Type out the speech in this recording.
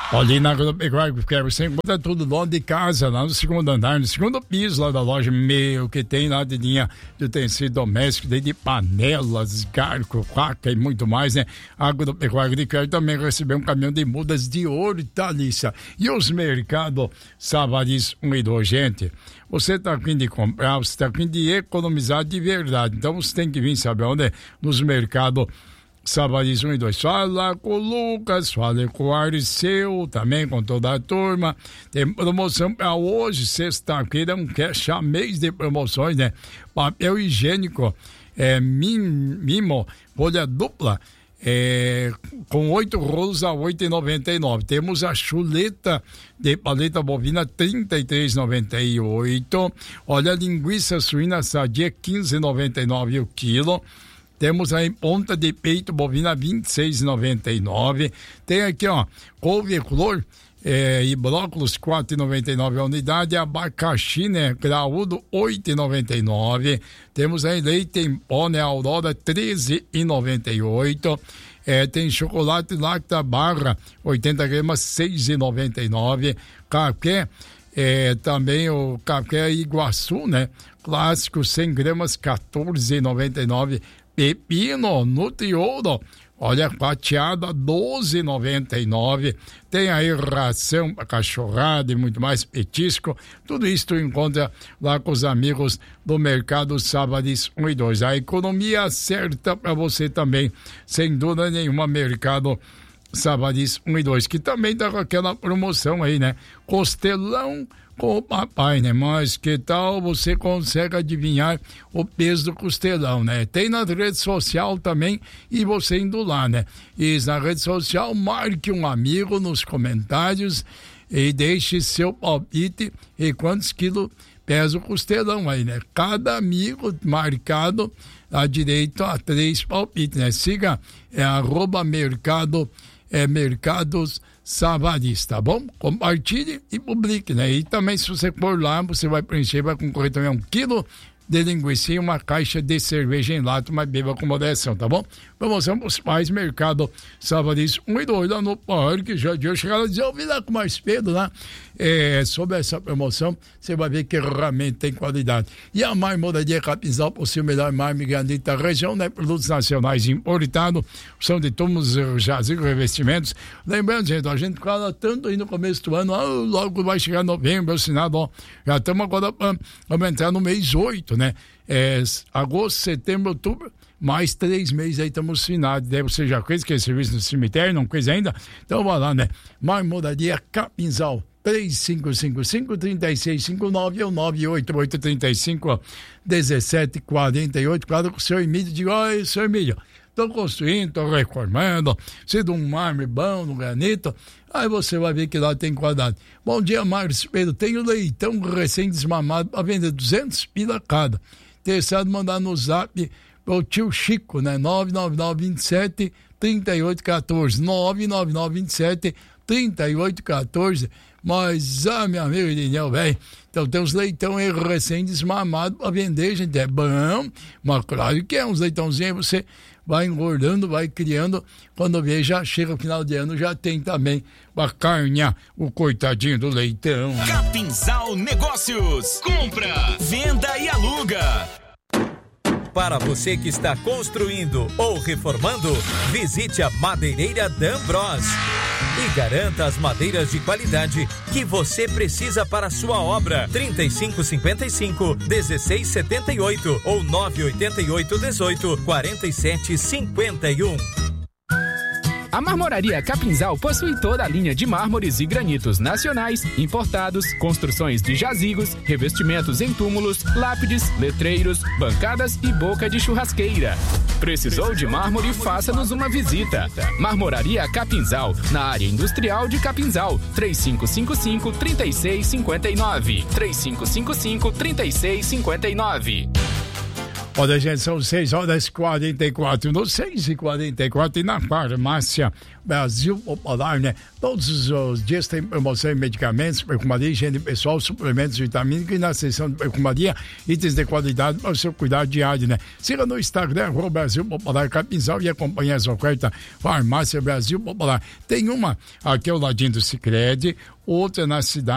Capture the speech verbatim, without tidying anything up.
Ali na Agropecuária você encontra tudo dono de casa, lá no segundo andar, no segundo piso lá da loja, meu, que tem lá de linha de utensílio doméstico, de panelas, garfo, faca e muito mais, né? A Agropecuária de Quero também recebeu um caminhão de mudas de hortaliça. E os mercados Savadis um e dois, gente, você está a fim de comprar, você está a fim de economizar de verdade, então você tem que vir, sabe onde? Nos mercados Savadis um e dois. Fala com o Lucas, fala com o Arceu, também com toda a turma. Tem promoção para hoje, sexta-feira, um fecha mês de promoções, né? Papel higiênico, é, mimo, folha dupla, é, com oito rolos a oito reais e noventa e nove. Temos a chuleta de paleta bovina trinta e três reais e noventa e oito. Olha, a linguiça suína sadia quinze reais e noventa e nove o quilo. Temos aí ponta de peito bovina vinte e seis reais e noventa e nove. Tem aqui, ó, couve-flor é, e brócolis quatro reais e noventa e nove a unidade. Abacaxi, né, graúdo oito reais e noventa e nove. Temos aí leite em pó, né, Aurora treze reais e noventa e oito. É, tem chocolate Lacta Barra oitenta gramas seis reais e noventa e nove. Café, é, também o café Iguaçu, né, clássico cem gramas quatorze reais e noventa e nove. Pepino Nutriouro, olha, fatiada doze reais e noventa e nove. Tem aí ração para cachorrada e muito mais, petisco. Tudo isso tu encontra lá com os amigos do Mercado Savadis um e dois. A economia certa para você também, sem dúvida nenhuma, Mercado Savadis um e dois, que também tá com aquela promoção aí, né? Costelão com o papai, né? Mas que tal você consegue adivinhar o peso do costelão, né? Tem na rede social também e você indo lá, né? E na rede social, marque um amigo nos comentários e deixe seu palpite e quantos quilos pesa o costelão aí, né? Cada amigo marcado dá direito a três palpites, né? Siga, é arroba mercado, é mercados Savadis, tá bom? Compartilhe e publique, né? E também, se você for lá, você vai preencher, vai concorrer também a um quilo de linguiça e uma caixa de cerveja em lata, mas beba com moderação, tá bom? Promoção para os pais, Mercado Savadis um e dois, lá no Parque Jardim. Chegaram a dizer, eu vi lá com mais Pedro lá, é, sobre essa promoção, você vai ver que realmente tem qualidade. E a Marmoraria Capinzal, por ser o melhor mármore granito da região, né? Produtos nacionais importados, são de túmulos, jazigos, revestimentos. Lembrando, gente, a gente fala tanto aí no começo do ano, ah, logo vai chegar novembro, o sinal, ó, já estamos agora, vamos entrar no mês oito, né? É, agosto, setembro, outubro, mais três meses aí estamos finados. Daí você já fez que é serviço no cemitério, não fez ainda? Então vai lá, né? Marmoraria Capinzal, três cinco cinco cinco, três seis cinco nove ou nove oito oito três cinco, um sete quatro oito. Claro que o senhor Emílio diga, oi, senhor Emílio, estou construindo, estou reformando, preciso de um mármore bom, um granito. Aí você vai ver que lá tem qualidade. Bom dia, Márcio Pedro. Tem o leitão recém-desmamado para vender duzentos pila cada. Interessado, mandar no zap o tio Chico, né? nove nove nove dois sete, três oito um quatro. nove nove nove dois sete, três oito um quatro. Mas, ah, meu amigo Daniel, velho, então tem uns leitão aí recém-desmamados para vender, gente. É bom, mas claro que é uns leitãozinhos, você vai engordando, vai criando, quando vê, já chega o final de ano, já tem também para carnear o coitadinho do leitão. Capinzal Negócios, compra, venda e aluga. Para você que está construindo ou reformando, visite a Madeireira D'Ambros e garanta as madeiras de qualidade que você precisa para a sua obra. trinta e cinco cinquenta e cinco, dezesseis setenta e oito ou nove oito oito, dezoito, quarenta e sete cinquenta e um. A Marmoraria Capinzal possui toda a linha de mármores e granitos nacionais, importados, construções de jazigos, revestimentos em túmulos, lápides, letreiros, bancadas e boca de churrasqueira. Precisou de mármore? Faça-nos uma visita. Marmoraria Capinzal, na área industrial de Capinzal. três cinco cinco cinco, três seis cinco nove. três cinco cinco cinco, três seis cinco nove. Olha, gente, são seis horas e quarenta e quatro, no seis e quarenta e quatro, e na farmácia Brasil Popular, né? Todos os dias tem promoção em medicamentos, perfumaria, higiene pessoal, suplementos vitamínicos, e na seção de perfumaria, itens de qualidade para o seu cuidado diário, né? Siga no Instagram, arroba Brasil Popular Capinzal, e acompanhe essa oferta. Farmácia Brasil Popular. Tem uma aqui ao ladinho do Sicredi, outra na cidade